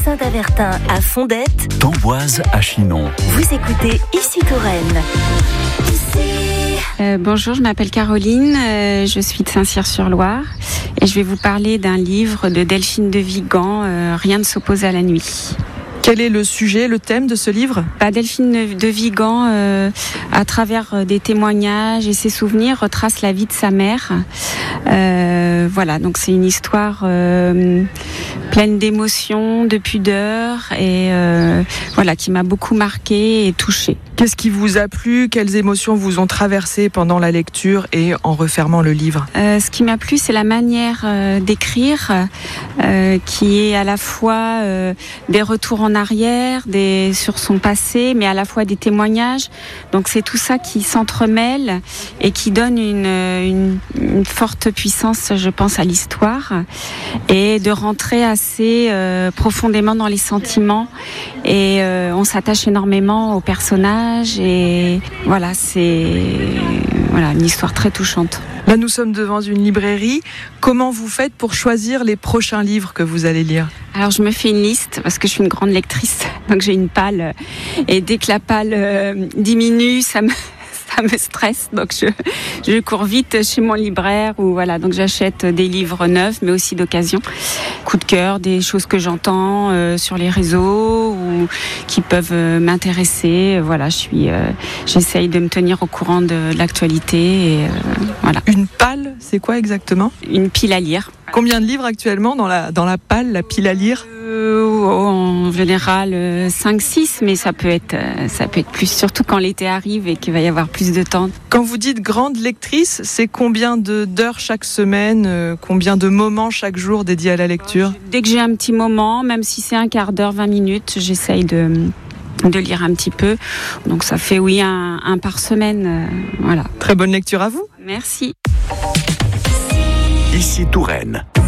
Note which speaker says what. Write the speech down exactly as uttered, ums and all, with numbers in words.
Speaker 1: Saint-Avertin à Fondette,
Speaker 2: d'Amboise à Chinon.
Speaker 1: Vous écoutez Ici Touraine.
Speaker 3: Euh, bonjour, je m'appelle Caroline, euh, je suis de Saint-Cyr-sur-Loire et je vais vous parler d'un livre de Delphine de Vigan, euh, Rien ne s'oppose à la nuit.
Speaker 4: Quel est le sujet, le thème de ce livre ?
Speaker 3: bah, Delphine de Vigan, euh, à travers des témoignages et ses souvenirs, retrace la vie de sa mère. Euh, voilà, donc c'est une histoire euh, pleine d'émotions, de pudeur et euh, voilà, qui m'a beaucoup marquée et touchée.
Speaker 4: Qu'est-ce qui vous a plu ? Quelles émotions vous ont traversé pendant la lecture et en refermant le livre ?
Speaker 3: euh, Ce qui m'a plu, c'est la manière euh, d'écrire, euh, qui est à la fois euh, des retours en arrière, des sur son passé, mais à la fois des témoignages. Donc c'est tout ça qui s'entremêle et qui donne une, une, une forte puissance, je pense, à l'histoire, et de rentrer assez euh, profondément dans les sentiments. Et euh, on s'attache énormément aux personnages. Et voilà, c'est voilà, une histoire très touchante.
Speaker 4: Là, nous sommes devant une librairie. Comment vous faites pour choisir les prochains livres que vous allez lire ?
Speaker 3: Alors, je me fais une liste parce que je suis une grande lectrice. Donc, j'ai une palle. Et dès que la palle euh, diminue, ça me... ça me stresse, donc je, je cours vite chez mon libraire ou voilà, donc j'achète des livres neufs mais aussi d'occasion. Coup de cœur, des choses que j'entends euh, sur les réseaux ou qui peuvent euh, m'intéresser. Voilà, je suis, euh, j'essaye de me tenir au courant de, de l'actualité et euh, voilà.
Speaker 4: Une palle, c'est quoi exactement ?
Speaker 3: Une pile à lire.
Speaker 4: Combien de livres actuellement dans la, dans la palle, la pile à lire ?
Speaker 3: euh, En général euh, cinq six, mais ça peut être, euh, ça peut être plus, surtout quand l'été arrive et qu'il va y avoir plus de temps.
Speaker 4: Quand vous dites grande lectrice, c'est combien de, d'heures chaque semaine, euh, combien de moments chaque jour dédiés à la lecture ?
Speaker 3: Dès que j'ai un petit moment, même si c'est un quart d'heure, vingt minutes, j'essaye de, de lire un petit peu. Donc ça fait oui un, un par semaine. Euh, voilà.
Speaker 4: Très bonne lecture à vous.
Speaker 3: Merci.
Speaker 2: Ici Touraine.